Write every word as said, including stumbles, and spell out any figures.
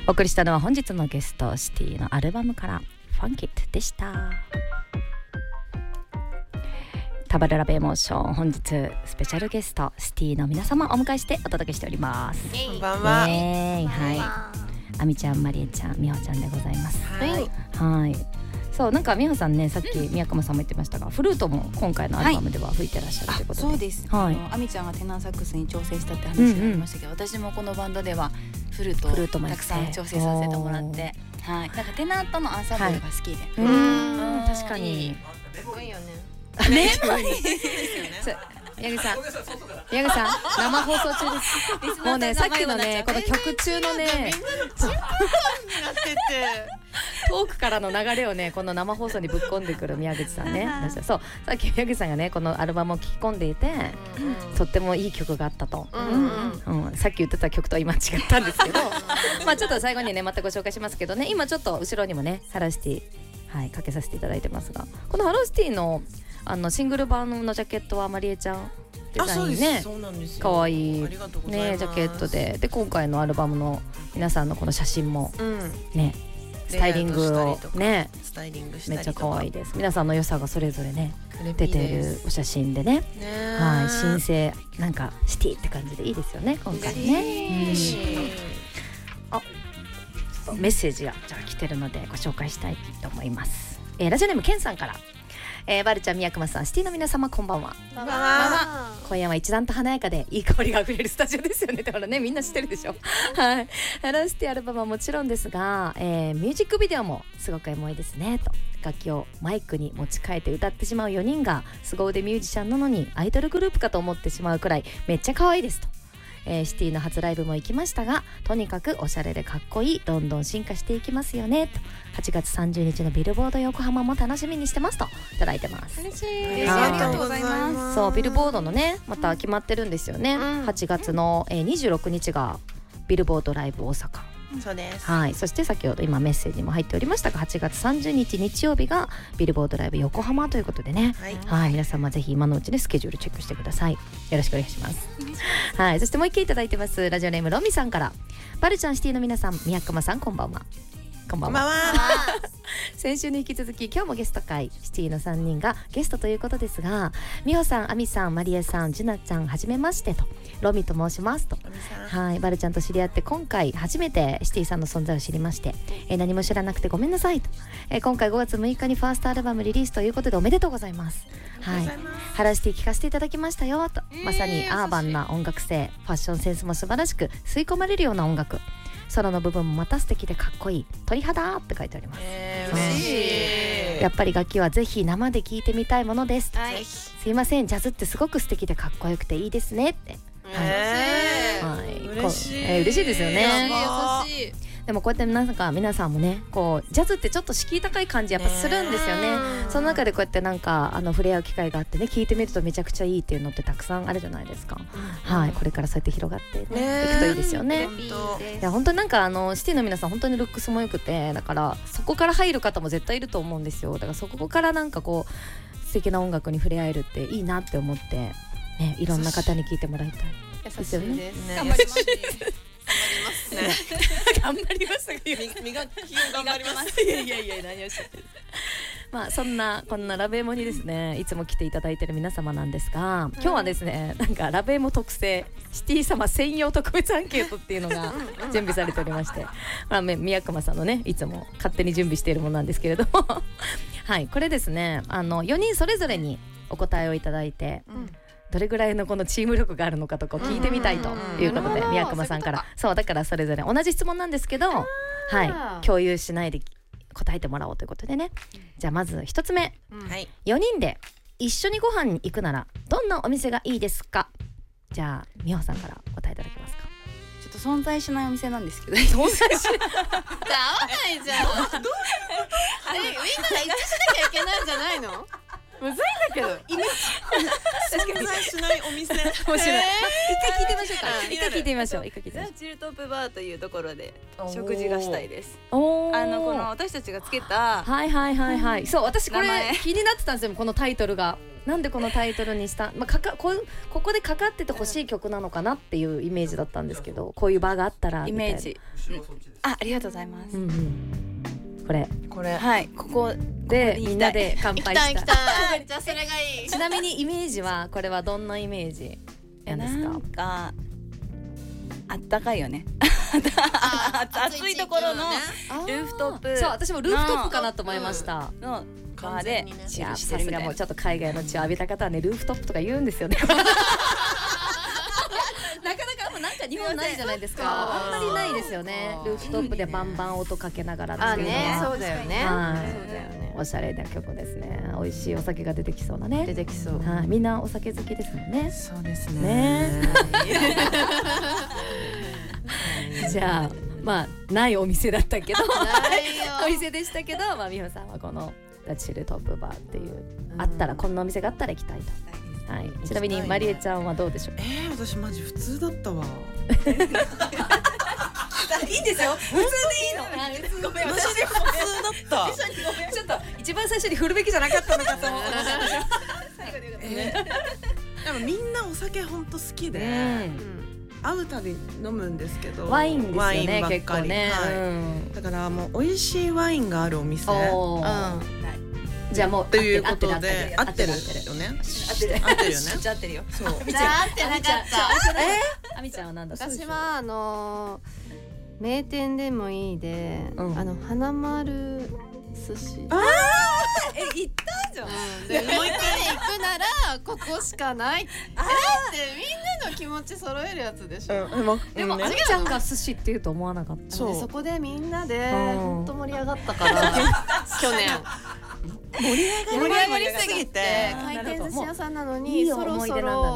お送りしたのは本日のゲストシティのアルバムからファンキットでした。タバルラブエモーション、本日スペシャルゲストシティの皆様をお迎えしてお届けしております。 こんばんは。 えー、はい、あみちゃん、まりえちゃん、みほちゃんでございます。 はい、 はい、そう、なんかみほさんね、さっき宮熊さんも言ってましたが、フルートも今回のアルバムでは吹いてらっしゃるということで、 はい、そうです、 はい、 あみちゃんがテナーサックスに調整したって話がありましたけど、うんうん、私もこのバンドではフルートをたくさん調整させてもらって、はい、なんかテナーとのアンサンブルが好きで、はい、 うーん、確かにすごいよね。 ね、宮口さん、宮口さん、生放送中です。もうね、さっきのね、この曲中のね、トークからの流れをね、この生放送にぶっ込んでくる宮口さんね。そう、さっき宮口さんがね、このアルバムを聴き込んでいて、うん、とってもいい曲があったと、うんうんうん、さっき言ってた曲とは今違ったんですけどまあちょっと最後にね、またご紹介しますけどね、今ちょっと後ろにもね、ハローシティ、はい、かけさせていただいてますが、このハローシティのあのシングル版のジャケットはまりえちゃんデザインね、かわいいね、ジャケットで、で今回のアルバムの皆さんのこの写真も、うん、ね、スタイリングをね、スタイリングしたりとかめっちゃかわいいです。皆さんの良さがそれぞれね出てるお写真で ね, ねはい、新生なんかシティって感じでいいですよね今回ね。うん、あ、メッセージがじゃあ来てるのでご紹介したいと思います。えー、ラジオネームケンさんから、えー、バルちゃん、宮熊さん、シティの皆様こんばんは。 こんばんは。 今夜は一段と華やかでいい香りがあふれるスタジオですよね。だからね、みんな知ってるでしょはい、ハローシティアルバムはもちろんですが、えー、ミュージックビデオもすごくエモいですねと。楽器をマイクに持ち替えて歌ってしまうよにんが凄腕ミュージシャンなのにアイドルグループかと思ってしまうくらいめっちゃ可愛いですと。えー、シティの初ライブも行きましたが、とにかくおしゃれでかっこいい、どんどん進化していきますよねと。はちがつさんじゅうにちのビルボード横浜も楽しみにしてますといただいてます。 嬉しい、ありがとうございます。 そう、ビルボードのね、また決まってるんですよね、うん、はちがつの、えー、にじゅうろくにちがビルボードライブ大阪。 そうです、 はい、そして先ほど今メッセージも入っておりましたが、はちがつさんじゅうにち日曜日がビルボードライブ横浜ということでね、はい、はい、皆様ぜひ今のうちでスケジュールチェックしてください。よろしくお願いしますはい、そしてもう一件いただいてます。ラジオネームロミさんから、バルちゃん、シティの皆さん、宮熊さんこんばんは。こんばんは。先週に引き続き今日もゲスト会、シティのさんにんがゲストということですが、みほさん、あみさん、まりえさん、じゅなちゃん、はじめましてと。ロミと申しますと。はい、バルちゃんと知り合って今回初めてシティさんの存在を知りまして、えー、何も知らなくてごめんなさいと、えー、今回ごがつむいかにファーストアルバムリリースということでおめでとうございます。はい、ハローシティ聞かせていただきましたよと、まさにアーバンな音楽性、ファッションセンスも素晴らしく吸い込まれるような音楽、ソロの部分もまた素敵でかっこいい、鳥肌って書いてあります。 えー、嬉しい。 やっぱり楽器はぜひ生で聴いてみたいものです、はい、すいません、ジャズってすごく素敵でかっこよくていいですねって、 えーはい、 嬉しい、 えー、嬉しいですよね。 優しい。 でもこうやってなんか皆さんもね、こうジャズってちょっと敷居高い感じやっぱするんですよね。その中でこうやってなんかあの触れ合う機会があってね、聞いてみるとめちゃくちゃいいっていうのってたくさんあるじゃないですか、うん、はい、これからそうやって広がって、ね、いくといいですよね。いや本当になんかあのシティの皆さん本当にルックスも良くて、だからそこから入る方も絶対いると思うんですよ。だからそこからなんかこう素敵な音楽に触れ合えるっていいなって思って、ね、いろんな方に聞いてもらいたいですよね。 頑張ります頑張りますね。 磨きを頑張ります。 いやいやいや、何をおっしゃってる。まあそんなこんなラブエモにですね、いつも来ていただいている皆様なんですが、今日はですね、なんかラブエモ特製シティ様専用特別アンケートっていうのが準備されておりまして、まあ宮熊さんのね、いつも勝手に準備しているものなんですけれどもはい、これですね、あのよにんそれぞれにお答えをいただいて、うん、どれぐらいのこのチーム力があるのかとか聞いてみたいということで、宮熊さんから、そうだからそれぞれ同じ質問なんですけど、はい、共有しないで答えてもらおうということでね。じゃあまず一つ目、うん、よにんで一緒にご飯に行くならどんなお店がいいですか。じゃあみほさんから答えいただけますか。 ちょっと存在しないお店なんですけど。 存在しないじゃあ合わないじゃんどういうことあれみんなが一致しなきゃいけないんじゃないの。むずいんだけどイメージ存在しないお店面白い、 一回聞いてみましょうか。一回聞いてみましょう。一回聞いてみましょう。 ザ・チルトップバーというところで食事がしたいです。 おあのこの私たちがつけたはいはいはいはい、そう私これ気になってたんですよ、このタイトルが。 なんでこのタイトルにした、まあ、かかこういうここでかかっててほしい曲なのかなっていうイメージだったんですけど、こういう場があったらイメージ、うん、あ、ありがとうございます、うんうん、これこれはいここでみんなで乾杯した行きたい行きたいじゃあそれがいい。 ちなみにイメージはこれはどんなイメージなんですか？ なんかあったかいよね暑いところのルーフトップ、 そう私もルーフトップかなと思いましたのバーでチルしてるみたいな。もうちょっと海外の血を浴びた方はねルーフトップとか言うんですよねなかなかもうなんか日本ないじゃないですか。あんまりないですよね。ルーフトップでバンバン音かけながらっていうのは。 あね、そうだよね。 はい、 そうだよね。 おしゃれな曲ですね。美味しいお酒が出てきそうなね。 出てきそう。 はい、みんなお酒好きですもんね。 そうですね。 ねじゃあまあないお店だったけどお店でしたけど、まあ美穂さんはこのラチルトップバーっていう、うん、あったらこんなお店があったら行きたいと。はい、ちなみにマリエちゃんはどうでしょう？ えー、私マジ普通だったわいいんですよ、普通でいいの。ごめん、私で普通だったちょっと一番最初に振るべきじゃなかったのかと思って最後でよかったね。 でもみんなお酒ほんと好きで、うん会うたび飲むんですけど、 ワインですよね、 ワインばっ結構かり、 ね、 はいうん、 だからもう美味しいワインがあるお店、 お、うん、じゃあもうということで合ってるよね、 合ってる合ってるよね、 じゃあ合ってるよ。 じゃあ合ってなかったあみちゃんは何だ？ 私はあの名店でもいいで、あの花丸寿司。 あえ行ったじゃん。 もう一回行くならここしかない。だってみんなの気持ち揃えるやつでしょ。 でもあみちゃんが寿司っていうと思わなかった。 そこでみんなで本当盛り上がったから去年盛り上がりすぎて回転寿司屋さんなのにそろそろ